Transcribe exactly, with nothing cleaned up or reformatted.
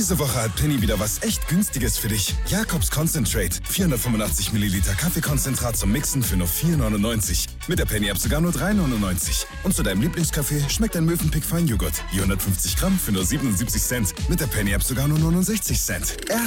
Diese Woche hat Penny wieder was echt Günstiges für dich. Jakobs Concentrate. vierhundertfünfundachtzig Milliliter Kaffeekonzentrat zum Mixen für nur vier neunundneunzig. Mit der Penny-App sogar nur drei neunundneunzig. Und zu deinem Lieblingskaffee schmeckt ein Mövenpick Feinjoghurt. Die hundertfünfzig Gramm für nur siebenundsiebzig Cent. Mit der Penny-App sogar nur neunundsechzig Cent.